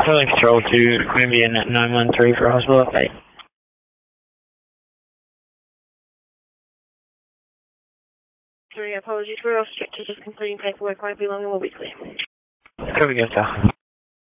Calling Control to Caribbean at 913 for hospital update. Sorry, apologies, we're all strict to just completing paperwork. Won't be long and we'll be clear. There we go, sir.